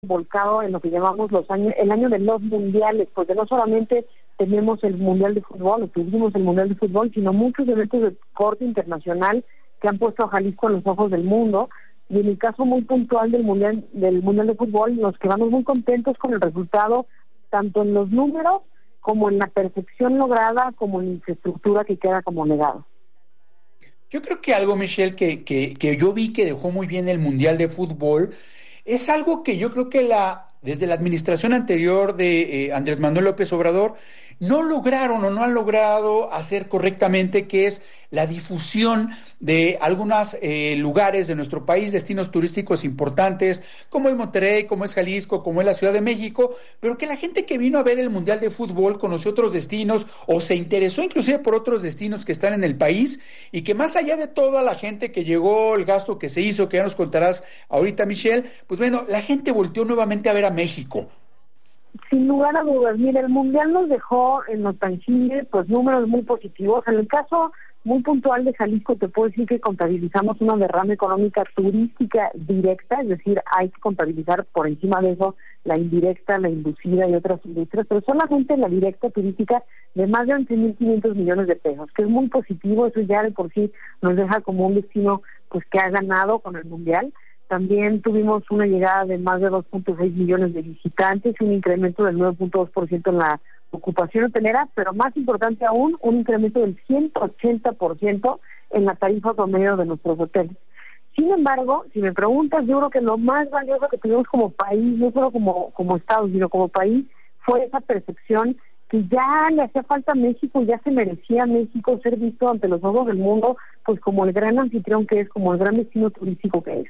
volcado en lo que llamamos el año de los mundiales, porque no solamente tenemos el mundial de fútbol, o tuvimos el mundial de fútbol, sino muchos eventos de corte internacional que han puesto a Jalisco en los ojos del mundo. Y en el caso muy puntual del mundial de fútbol, nos quedamos muy contentos con el resultado, tanto en los números como en la perfección lograda, como en la infraestructura que queda como legado. Yo creo que algo, Michelle, que yo vi que dejó muy bien el Mundial de Fútbol, es algo que yo creo que desde la administración anterior de Andrés Manuel López Obrador no lograron o no han logrado hacer correctamente, que es la difusión de algunos lugares de nuestro país, destinos turísticos importantes, como es Monterrey, como es Jalisco, como es la Ciudad de México, pero que la gente que vino a ver el Mundial de Fútbol conoció otros destinos o se interesó inclusive por otros destinos que están en el país, y que más allá de toda la gente que llegó, el gasto que se hizo, que ya nos contarás ahorita, Michelle, pues bueno, la gente volteó nuevamente a ver a México. Sin lugar a dudas, mira, el Mundial nos dejó en lo tangible pues números muy positivos. En el caso muy puntual de Jalisco, te puedo decir que contabilizamos una derrama económica turística directa, es decir, hay que contabilizar por encima de eso la indirecta, la inducida y otras industrias, pero solamente la directa turística de más de 11.500 millones de pesos, que es muy positivo. Eso ya de por sí nos deja como un destino pues que ha ganado con el Mundial. También tuvimos una llegada de más de 2.6 millones de visitantes, un incremento del 9.2% en la ocupación hotelera, pero más importante aún, un incremento del 180% en la tarifa promedio de nuestros hoteles. Sin embargo, si me preguntas, yo creo que lo más valioso que tuvimos como país, no solo como Estado, sino como país, fue esa percepción que ya le hacía falta a México, ya se merecía México ser visto ante los ojos del mundo, pues como el gran anfitrión que es, como el gran destino turístico que es.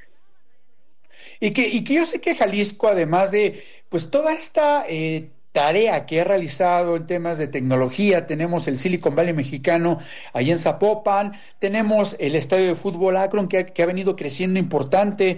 Y que yo sé que Jalisco, además de pues toda esta tarea que ha realizado en temas de tecnología, tenemos el Silicon Valley mexicano ahí en Zapopan, tenemos el estadio de fútbol Akron que ha venido creciendo importante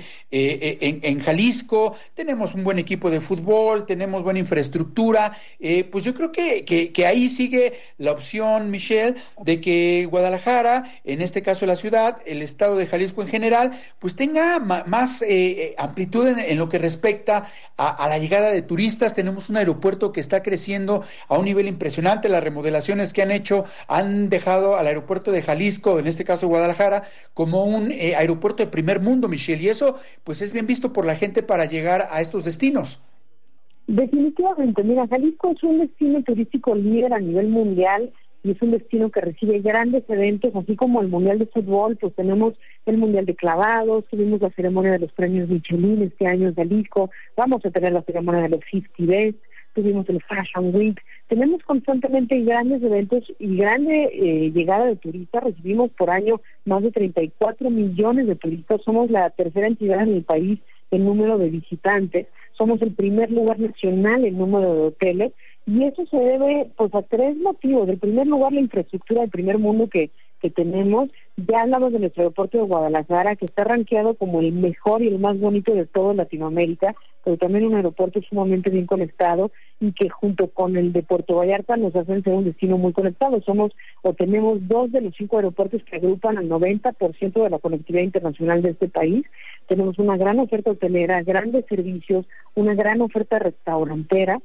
en Jalisco, tenemos un buen equipo de fútbol, tenemos buena infraestructura, pues yo creo que ahí sigue la opción, Michelle, de que Guadalajara, en este caso la ciudad, el estado de Jalisco en general, pues tenga más amplitud en lo que respecta a la llegada de turistas. Tenemos un aeropuerto que está creciendo a un nivel impresionante. Las remodelaciones que han hecho han dejado al aeropuerto de Jalisco, en este caso Guadalajara, como un aeropuerto de primer mundo, Michelle, y eso pues es bien visto por la gente para llegar a estos destinos. Definitivamente, mira, Jalisco es un destino turístico líder a nivel mundial y es un destino que recibe grandes eventos, así como el Mundial de Fútbol. Pues tenemos el Mundial de Clavados, tuvimos la ceremonia de los premios Michelin este año en Jalisco, vamos a tener la ceremonia de los 50 Best, tuvimos el Fashion Week, tenemos constantemente grandes eventos y grande llegada de turistas. Recibimos por año más de 34 millones de turistas, somos la tercera entidad en el país en número de visitantes, somos el primer lugar nacional en número de hoteles, y eso se debe pues a tres motivos. En primer lugar, la infraestructura del primer mundo que tenemos. Ya hablamos de nuestro aeropuerto de Guadalajara, que está rankeado como el mejor y el más bonito de toda Latinoamérica, pero también un aeropuerto sumamente bien conectado y que junto con el de Puerto Vallarta nos hacen ser un destino muy conectado. Tenemos 2 de los 5 aeropuertos que agrupan al 90% de la conectividad internacional de este país. Tenemos una gran oferta hotelera, grandes servicios, una gran oferta restaurantera,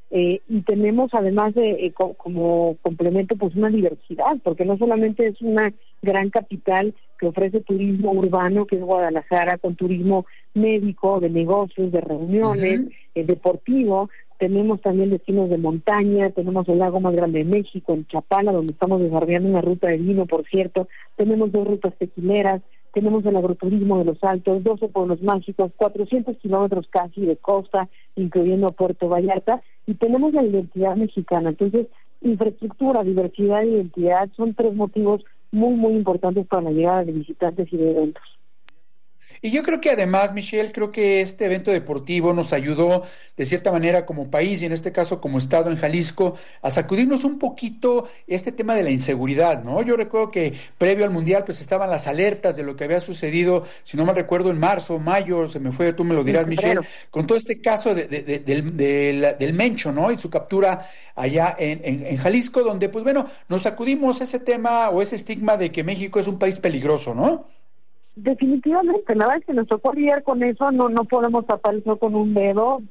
y tenemos además de como complemento pues una diversidad, porque no solamente es una gran capital que ofrece turismo urbano, que es Guadalajara, con turismo médico, de negocios, de reuniones, deportivo. Tenemos también destinos de montaña, tenemos el lago más grande de México, en Chapala, donde estamos desarrollando una ruta de vino, por cierto. Tenemos 2 rutas tequileras, tenemos el agroturismo de los Altos, 12 pueblos mágicos, 400 kilómetros casi de costa, incluyendo Puerto Vallarta, y tenemos la identidad mexicana. Entonces, infraestructura, diversidad e identidad son 3 motivos muy, muy importantes para la llegada de visitantes y de eventos. Y yo creo que además, Michelle, creo que este evento deportivo nos ayudó de cierta manera como país y en este caso como estado en Jalisco a sacudirnos un poquito este tema de la inseguridad, ¿no? Yo recuerdo que previo al Mundial pues estaban las alertas de lo que había sucedido, si no mal recuerdo, en marzo, mayo, se me fue, tú me lo dirás, Michelle, con todo este caso del Mencho, ¿no? Y su captura allá en Jalisco, donde pues bueno, nos sacudimos ese tema o ese estigma de que México es un país peligroso, ¿no? Definitivamente, la verdad es que nos tocó lidiar con eso, no podemos tapar eso con un dedo.